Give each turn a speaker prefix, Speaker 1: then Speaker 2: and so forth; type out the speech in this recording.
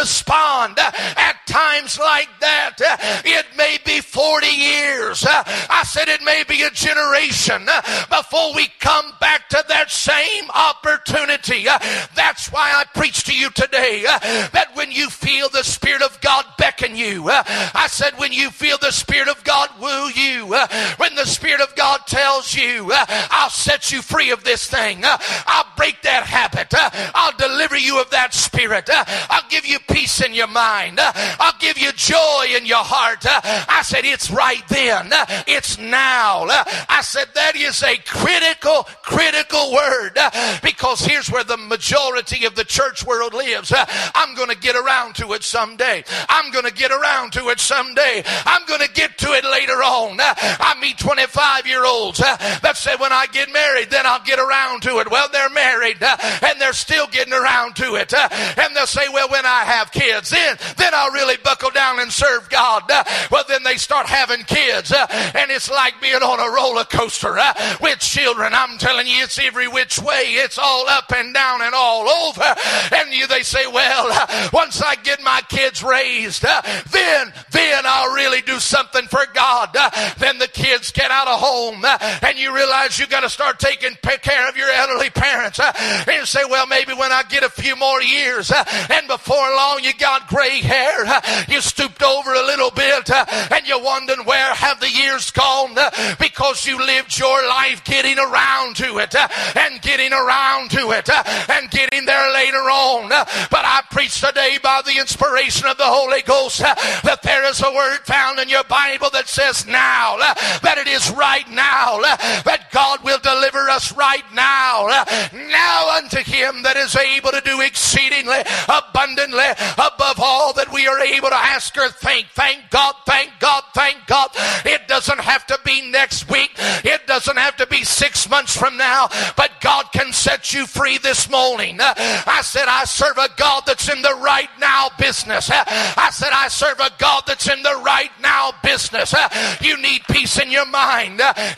Speaker 1: respond at times like that. It may be 40 years. I said it may be a generation before we come back to that same opportunity. That's why I preach to you today that when you feel the Spirit of God beckon you, I said when you feel the Spirit of God woo you, when the Spirit of God tells you, I'll set you free of this thing, I'll break that habit, I'll deliver you of that spirit, I'll give you peace in your mind, I'll give you joy in your heart. I said it's right then, it's now. I said that is a critical word, because here's where the majority of the church world lives. I'm going to get around to it someday. I'm going to get around to it someday. I'm going to get to it later on. I meet 25-year-olds that say when I get married, then I'll get around to it. Well, they're married and they're still getting around to it. And they'll say, well, when I have kids, then I'll really buckle down and serve God. Well, then they start having kids, and it's like being on a roller coaster with children. I'm telling you, it's every which way. It's all up and down and all over. And they say, well, once I get my kids raised, then I'll really do something for God. Then the kids get out of home, and you realize you got to start taking care of your elderly parents. And you say, well, maybe when I get a few more years, and before long you got gray hair, you stooped over a little bit, and you're wondering where have the years gone, because you lived your life getting around to it, and getting around to it, and getting there later on. But I preach today by the inspiration of the Holy Ghost that there is a word found in your Bible that says now, that it is right now, that God will deliver us right now. Now unto him that is able to do exceedingly abundantly above all that we are able to ask or think. Thank God, thank God, thank God. It doesn't have to be next week. It doesn't have to be 6 months from now, but God can set you free this morning. I said I serve a God that's in the right now business. I said I serve a God that's in the right now business. You need peace in your mind.